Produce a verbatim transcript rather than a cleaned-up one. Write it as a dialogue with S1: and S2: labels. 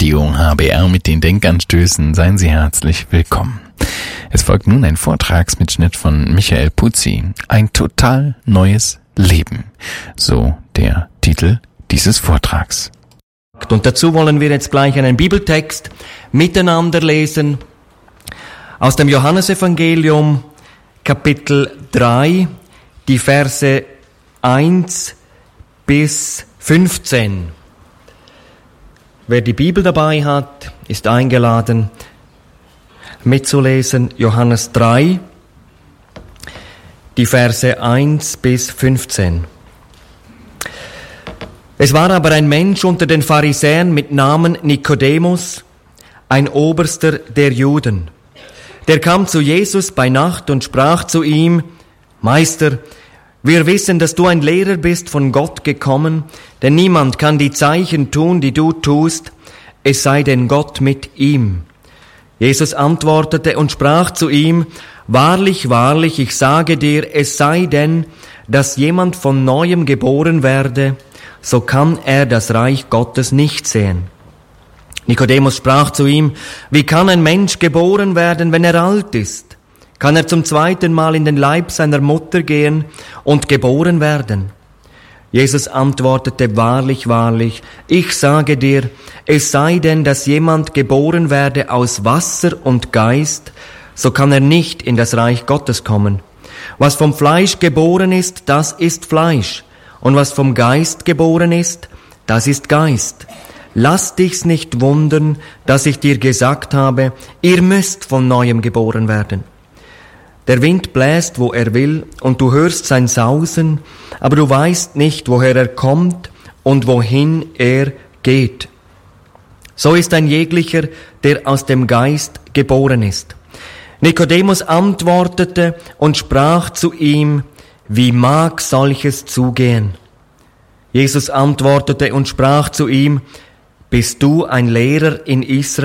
S1: Radio H B R mit den Denkanstößen. Seien Sie herzlich willkommen. Es folgt nun ein Vortragsmitschnitt von Michael Puzzi. Ein total neues Leben. So der Titel dieses Vortrags.
S2: Und dazu wollen wir jetzt gleich einen Bibeltext miteinander lesen aus dem Johannesevangelium, Kapitel drei, die Verse eins bis fünfzehn. Wer die Bibel dabei hat, ist eingeladen, mitzulesen. Johannes drei, die Verse eins bis fünfzehn. Es war aber ein Mensch unter den Pharisäern mit Namen Nikodemus, ein Oberster der Juden. Der kam zu Jesus bei Nacht und sprach zu ihm: Meister, wir wissen, dass du ein Lehrer bist, von Gott gekommen, denn niemand kann die Zeichen tun, die du tust, es sei denn Gott mit ihm. Jesus antwortete und sprach zu ihm: Wahrlich, wahrlich, ich sage dir, es sei denn, dass jemand von Neuem geboren werde, so kann er das Reich Gottes nicht sehen. Nikodemus sprach zu ihm: Wie kann ein Mensch geboren werden, wenn er alt ist? Kann er zum zweiten Mal in den Leib seiner Mutter gehen und geboren werden? Jesus antwortete: Wahrlich, wahrlich, ich sage dir, es sei denn, dass jemand geboren werde aus Wasser und Geist, so kann er nicht in das Reich Gottes kommen. Was vom Fleisch geboren ist, das ist Fleisch, und was vom Geist geboren ist, das ist Geist. Lass dich's nicht wundern, dass ich dir gesagt habe, ihr müsst von Neuem geboren werden. Der Wind bläst, wo er will, und du hörst sein Sausen, aber du weißt nicht, woher er kommt und wohin er geht. So ist ein jeglicher, der aus dem Geist geboren ist. Nikodemus antwortete und sprach zu ihm: Wie mag solches zugehen? Jesus antwortete und sprach zu ihm: Bist du ein Lehrer in Israel?